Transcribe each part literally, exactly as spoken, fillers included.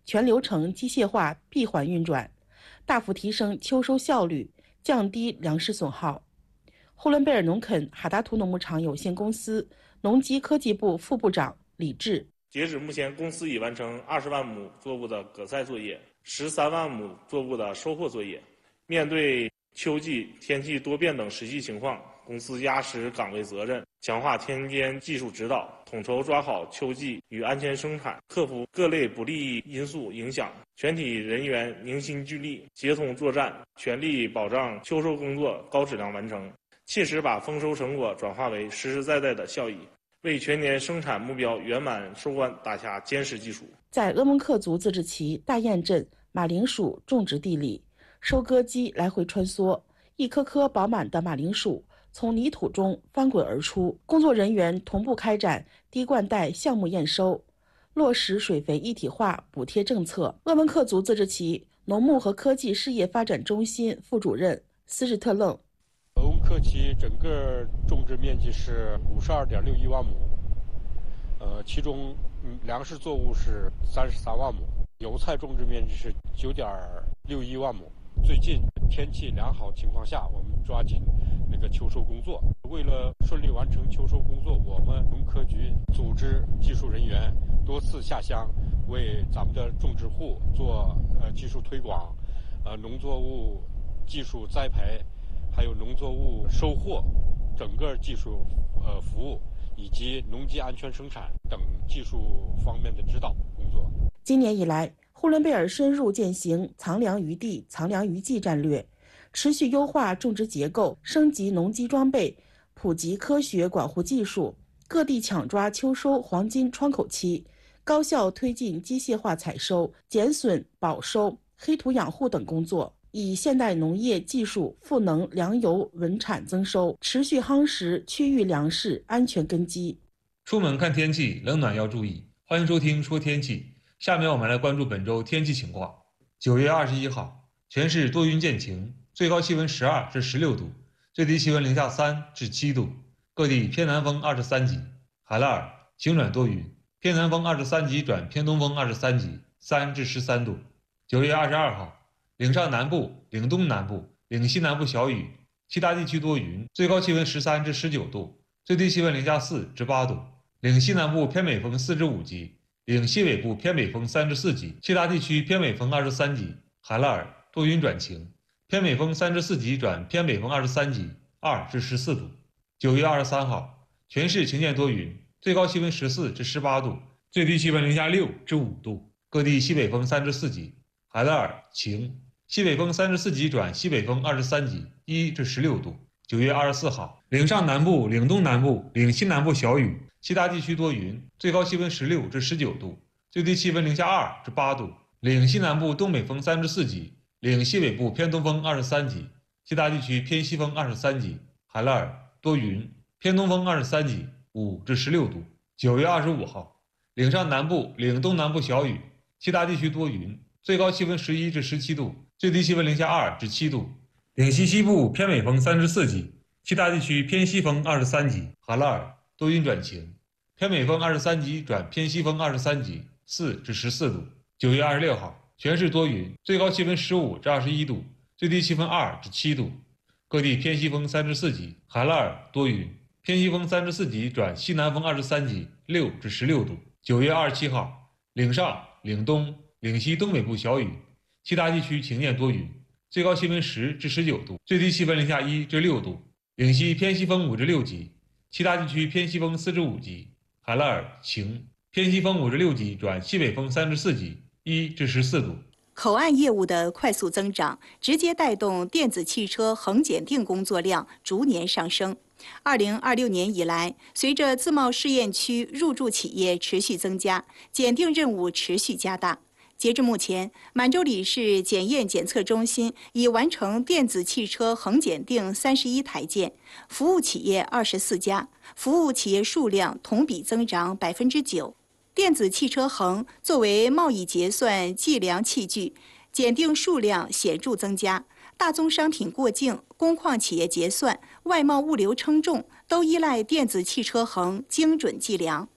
全流程机械化闭环运转，大幅提升秋收效率，降低粮食损耗。呼伦贝尔农垦哈达图农牧场有限公司农机科技部副部长李志： 截止目前，公司已完成二十万亩作物的割菜作业，十三万亩作物的收获作业。面对秋季天气多变等实际情况，公司压实岗位责任，强化田间技术指导，统筹抓好秋季与安全生产，克服各类不利因素影响，全体人员凝心聚力，协同作战，全力保障秋收工作高质量完成，切实把丰收成果转化为实实在在的效益，为全年生产目标圆满收官打下坚实基础。 在鄂蒙克族自治旗大堰镇马铃薯种植地里，收割机来回穿梭，一颗颗饱满的马铃薯从泥土中翻滚而出，工作人员同步开展滴灌带项目验收，落实水肥一体化补贴政策。鄂蒙克族自治旗农牧和科技事业发展中心副主任斯日特愣： 鄂蒙克旗整个种植面积是五十二点六一万亩，呃，其中嗯粮食作物是三十三万亩，油菜种植面积是九点六一万亩。最近天气良好情况下，我们抓紧那个秋收工作。为了顺利完成秋收工作，我们农科局组织技术人员多次下乡，为咱们的种植户做呃技术推广，呃农作物技术栽培，还有农作物收获整个技术呃服务，以及农机安全生产等技术方面的指导工作。 今年以来，呼伦贝尔深入践行藏粮于地、藏粮于技战略，持续优化种植结构，升级农机装备，普及科学管护技术，各地抢抓秋收黄金窗口期，高效推进机械化采收、减损保收、黑土养护等工作，以现代农业技术赋能粮油稳产增收，持续夯实区域粮食安全根基。 出门看天气，冷暖要注意。欢迎收听说天气。下面我们来关注本周天气情况。九月二十一号，全市多云见晴，最高气温十二至十六度，最低气温零下三至七度，各地偏南风二十三级。海拉尔晴转多云，偏南风二十三级转偏东风二十三级，三至十三度。九月二十二号，岭上南部、岭东南部、岭西南部小雨，其他地区多云，最高气温十三至十九度，最低气温零下四至八度。岭西南部偏北风四至五级，岭西北部偏北风三至四级，其他地区偏北风二十三级。海拉尔多云转晴，偏北风三至四级转偏北风二十三级，二至十四度。九月二十三号，全市晴间多云，最高气温十四至十八度，最低气温零下六至五度，各地西北风三至四级。海拉尔晴，西北风三至四级转西北风二十三级，一至十六度。九月二十四号，岭上南部、岭东南部、岭西南部小雨，其他地区多云，最高气温十六至十九度，最低气温零下二至八度。岭西南部东北风三至四级，岭西北部偏东风二十三级，其他地区偏西风二十三级。海拉尔多云，偏东风二十三级，五至十六度。九月二十五号，岭上南部、岭东南部小雨，其他地区多云，最高气温十一至十七度，最低气温零下二至七度。岭西西部偏北风三至四级，其他地区偏西风二十三级。海拉尔多云转晴，偏北风二十三级转偏西风二十三级，四至十四度。九月二十六号，全市多云，最高气温十五至二十一度，最低气温二至七度，各地偏西风三至四级。海拉尔多云，偏西风三至四级转西南风二十三级，六至十六度。九月二十七号，岭上、岭东、岭西东北部小雨，其他地区晴间多云，最高气温十至十九度，最低气温零下一至六度。岭西偏西风五至六级，其他地区偏西风四至五级。海拉尔晴，偏西风五至六级转西北风三至四级，一至十四度。 口岸业务的快速增长，直接带动电子汽车横检定工作量逐年上升。二零二六年以来，随着自贸试验区入驻企业持续增加，检定任务持续加大。截至目前，满洲里市检验检测中心已完成电子汽车横检定三十一台件，服务企业二十四家，服务企业数量同比增长百分之九。电子汽车横作为贸易结算计量器具，检定数量显著增加。大宗商品过境、工矿企业结算、外贸物流称重都依赖电子汽车横精准计量。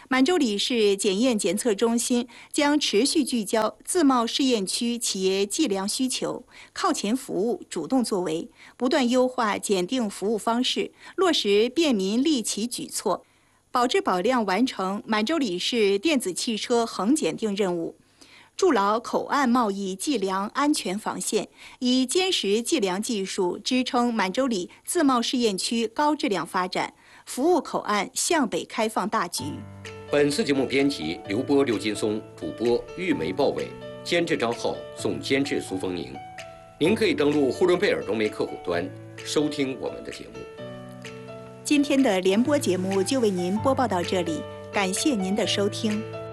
满洲里市检验检测中心将持续聚焦自贸试验区企业计量需求，靠前服务，主动作为，不断优化检定服务方式，落实便民利企举措，保质保量完成满洲里市电子汽车横检定任务，筑牢口岸贸易计量安全防线，以坚实计量技术支撑满洲里自贸试验区高质量发展，服务口岸向北开放大局。 本次节目编辑刘波、刘金松，主播玉梅、鲍伟，监制张浩，总监制苏峰宁。您可以登录呼伦贝尔东媒客户端收听我们的节目。 今天的联播节目就为您播报到这里，感谢您的收听。